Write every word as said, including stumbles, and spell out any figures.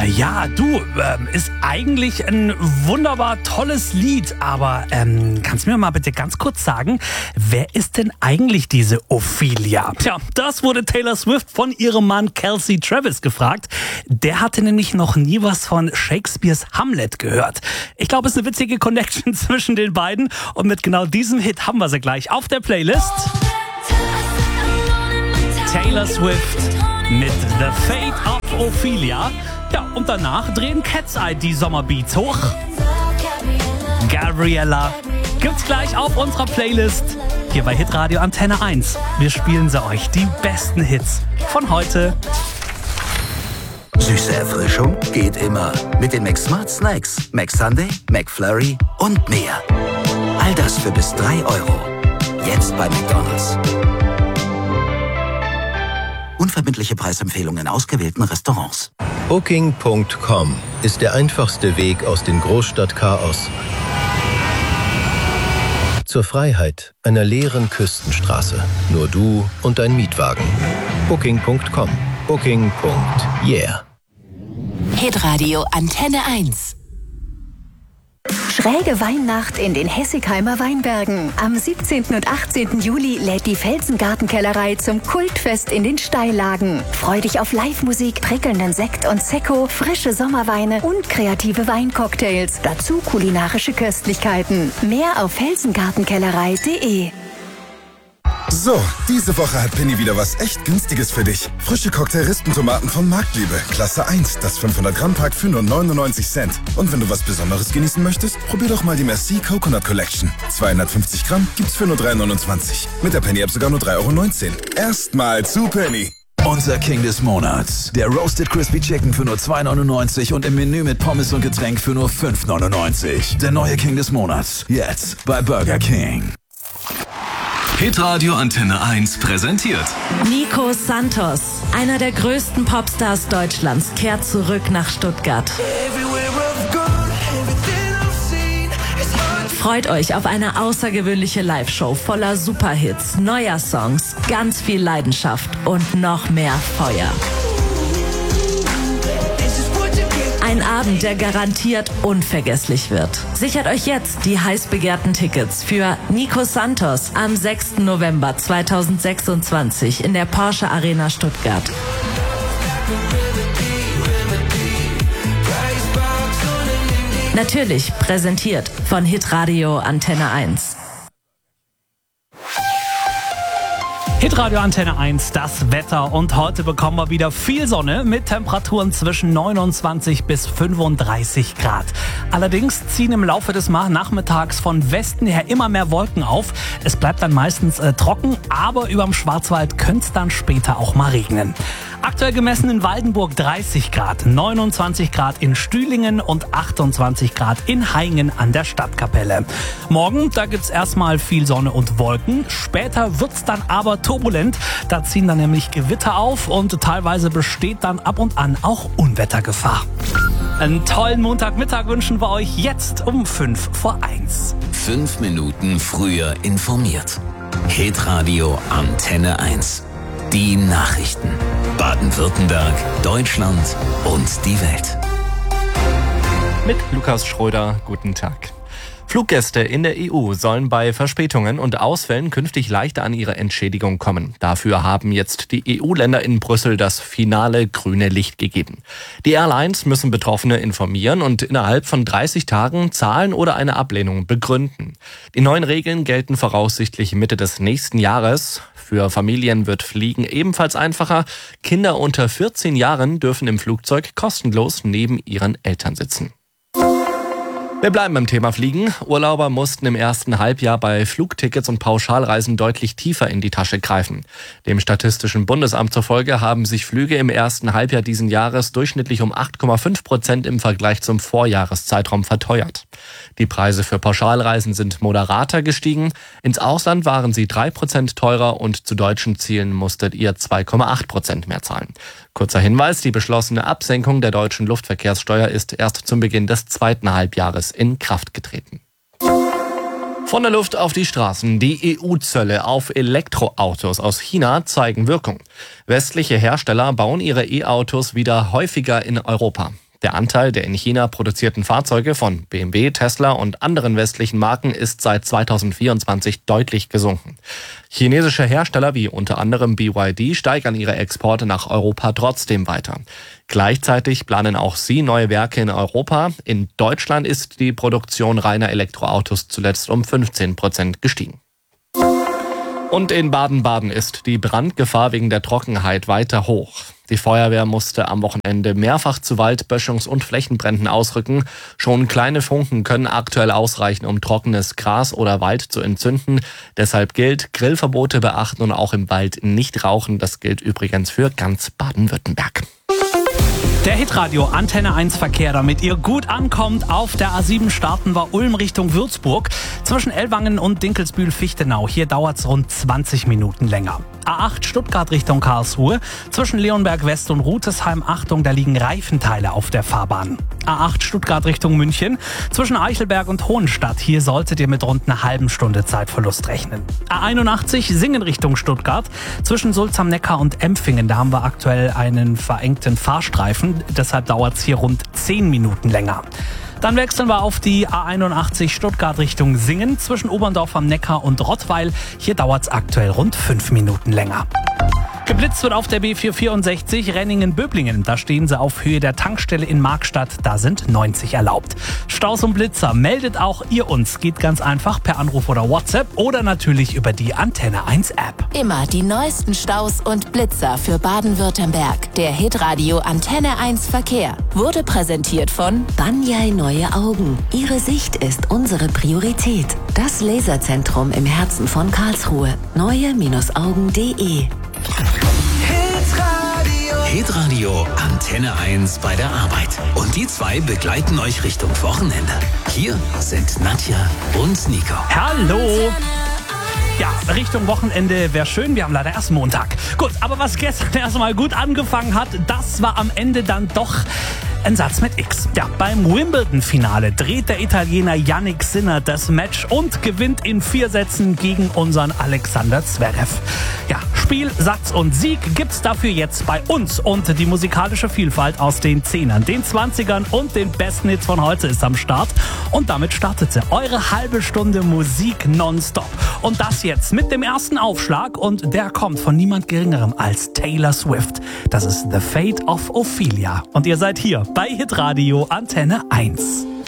Ja, du, ähm, ist eigentlich ein wunderbar tolles Lied, aber ähm, kannst du mir mal bitte ganz kurz sagen, wer ist denn eigentlich diese Ophelia? Tja, das wurde Taylor Swift von ihrem Mann Kelsey Travis gefragt. Der hatte nämlich noch nie was von Shakespeares Hamlet gehört. Ich glaube, es ist eine witzige Connection zwischen den beiden und mit genau diesem Hit haben wir sie gleich auf der Playlist. Taylor Swift mit The Fate of Ophelia. Ja, und danach drehen Cat's Eye die Sommerbeats hoch. Gabriella gibt's gleich auf unserer Playlist hier bei Hitradio Antenne eins. Wir spielen sie euch, die besten Hits von heute. Süße Erfrischung geht immer mit den McSmart Snacks, McSunday, McFlurry und mehr. All das für bis drei Euro. Jetzt bei McDonald's. Unverbindliche Preisempfehlungen in ausgewählten Restaurants. Booking Punkt com ist der einfachste Weg aus dem Großstadtchaos zur Freiheit einer leeren Küstenstraße. Nur du und dein Mietwagen. Booking Punkt com. Booking. Yeah. Hitradio Antenne eins. Schräge Weihnacht in den Hessigheimer Weinbergen. Am siebzehnten und achtzehnten Juli lädt die Felsengartenkellerei zum Kultfest in den Steillagen. Freu dich auf Live-Musik, prickelnden Sekt und Sekko, frische Sommerweine und kreative Weincocktails. Dazu kulinarische Köstlichkeiten. Mehr auf felsengartenkellerei punkt de. So, diese Woche hat Penny wieder was echt Günstiges für dich. Frische Cocktail-Rispentomaten von Marktliebe. Klasse eins, das fünfhundert Gramm Pack für nur neunundneunzig Cent. Und wenn du was Besonderes genießen möchtest, probier doch mal die Merci Coconut Collection. zweihundertfünfzig Gramm gibt's für nur drei neunundzwanzig. Mit der Penny-App sogar nur drei Euro neunzehn. Erstmal zu Penny. Unser King des Monats. Der Roasted Crispy Chicken für nur zwei neunundneunzig und im Menü mit Pommes und Getränk für nur fünf neunundneunzig. Der neue King des Monats. Jetzt bei Burger King. Hitradio Antenne eins präsentiert Nico Santos, einer der größten Popstars Deutschlands, kehrt zurück nach Stuttgart. Freut euch auf eine außergewöhnliche Live-Show voller Superhits, neuer Songs, ganz viel Leidenschaft und noch mehr Feuer. Ein Abend, der garantiert unvergesslich wird. Sichert euch jetzt die heiß begehrten Tickets für Nico Santos am sechsten November zweitausendsechsundzwanzig in der Porsche Arena Stuttgart. Natürlich präsentiert von Hitradio Antenne eins. Hitradio Antenne eins, das Wetter, und heute bekommen wir wieder viel Sonne mit Temperaturen zwischen neunundzwanzig bis fünfunddreißig Grad. Allerdings ziehen im Laufe des Nachmittags von Westen her immer mehr Wolken auf. Es bleibt dann meistens äh, trocken, aber überm Schwarzwald könnte es dann später auch mal regnen. Aktuell gemessen in Waldenburg dreißig Grad, neunundzwanzig Grad in Stühlingen und achtundzwanzig Grad in Haingen an der Stadtkapelle. Morgen, da gibt's erstmal viel Sonne und Wolken. Später wird's dann aber turbulent. Da ziehen dann nämlich Gewitter auf und teilweise besteht dann ab und an auch Unwettergefahr. Einen tollen Montagmittag wünschen wir euch jetzt um fünf vor eins. Fünf Minuten früher informiert. Hitradio Antenne eins. Die Nachrichten. Baden-Württemberg, Deutschland und die Welt. Mit Lukas Schröder, guten Tag. Fluggäste in der E U sollen bei Verspätungen und Ausfällen künftig leichter an ihre Entschädigung kommen. Dafür haben jetzt die E U-Länder in Brüssel das finale grüne Licht gegeben. Die Airlines müssen Betroffene informieren und innerhalb von dreißig Tagen zahlen oder eine Ablehnung begründen. Die neuen Regeln gelten voraussichtlich Mitte des nächsten Jahres. Für Familien wird Fliegen ebenfalls einfacher. Kinder unter vierzehn Jahren dürfen im Flugzeug kostenlos neben ihren Eltern sitzen. Wir bleiben beim Thema Fliegen. Urlauber mussten im ersten Halbjahr bei Flugtickets und Pauschalreisen deutlich tiefer in die Tasche greifen. Dem Statistischen Bundesamt zufolge haben sich Flüge im ersten Halbjahr diesen Jahres durchschnittlich um acht Komma fünf Prozent im Vergleich zum Vorjahreszeitraum verteuert. Die Preise für Pauschalreisen sind moderater gestiegen. Ins Ausland waren sie drei Prozent teurer und zu deutschen Zielen musstet ihr zwei Komma acht Prozent mehr zahlen. Kurzer Hinweis, die beschlossene Absenkung der deutschen Luftverkehrssteuer ist erst zum Beginn des zweiten Halbjahres in Kraft getreten. Von der Luft auf die Straßen. Die E U-Zölle auf Elektroautos aus China zeigen Wirkung. Westliche Hersteller bauen ihre E-Autos wieder häufiger in Europa. Der Anteil der in China produzierten Fahrzeuge von B M W, Tesla und anderen westlichen Marken ist seit zweitausendvierundzwanzig deutlich gesunken. Chinesische Hersteller wie unter anderem B Y D steigern ihre Exporte nach Europa trotzdem weiter. Gleichzeitig planen auch sie neue Werke in Europa. In Deutschland ist die Produktion reiner Elektroautos zuletzt um fünfzehn Prozent gestiegen. Und in Baden-Baden ist die Brandgefahr wegen der Trockenheit weiter hoch. Die Feuerwehr musste am Wochenende mehrfach zu Wald-, Böschungs- und Flächenbränden ausrücken. Schon kleine Funken können aktuell ausreichen, um trockenes Gras oder Wald zu entzünden. Deshalb gilt, Grillverbote beachten und auch im Wald nicht rauchen. Das gilt übrigens für ganz Baden-Württemberg. Der Hitradio Antenne eins Verkehr, damit ihr gut ankommt. Auf der A sieben starten wir Ulm Richtung Würzburg. Zwischen Ellwangen und Dinkelsbühl-Fichtenau. Hier dauert's rund zwanzig Minuten länger. A acht Stuttgart Richtung Karlsruhe. Zwischen Leonberg West und Rutesheim, Achtung, da liegen Reifenteile auf der Fahrbahn. A acht Stuttgart Richtung München. Zwischen Eichelberg und Hohenstadt. Hier solltet ihr mit rund einer halben Stunde Zeitverlust rechnen. A einundachtzig Singen Richtung Stuttgart. Zwischen Sulz am Neckar und Empfingen. Da haben wir aktuell einen verengten Fahrstreifen. Deshalb dauert es hier rund zehn Minuten länger. Dann wechseln wir auf die A einundachtzig Stuttgart Richtung Singen. Zwischen Oberndorf am Neckar und Rottweil. Hier dauert es aktuell rund fünf Minuten länger. Geblitzt wird auf der B vierhundertvierundsechzig Renningen-Böblingen. Da stehen sie auf Höhe der Tankstelle in Markstadt. Da sind neunzig erlaubt. Staus und Blitzer meldet auch ihr uns. Geht ganz einfach per Anruf oder WhatsApp oder natürlich über die Antenne eins App. Immer die neuesten Staus und Blitzer für Baden-Württemberg. Der Hitradio Antenne eins Verkehr wurde präsentiert von Banyai Neue Augen. Ihre Sicht ist unsere Priorität. Das Laserzentrum im Herzen von Karlsruhe. neue Augen punkt de. Hitradio Antenne eins bei der Arbeit. Und die zwei begleiten euch Richtung Wochenende. Hier sind Nadja und Nico. Hallo! Ja, Richtung Wochenende wäre schön. Wir haben leider erst Montag. Gut, aber was gestern erstmal gut angefangen hat, das war am Ende dann doch ein Satz mit X. Ja, beim Wimbledon-Finale dreht der Italiener Jannik Sinner das Match und gewinnt in vier Sätzen gegen unseren Alexander Zverev. Ja, Spiel, Satz und Sieg gibt's dafür jetzt bei uns. Und die musikalische Vielfalt aus den Zehnern, den Zwanzigern und den besten Hits von heute ist am Start. Und damit startet sie eure halbe Stunde Musik nonstop. Und das jetzt mit dem ersten Aufschlag. Und der kommt von niemand Geringerem als Taylor Swift. Das ist The Fate of Ophelia. Und ihr seid hier bei Hitradio Antenne eins.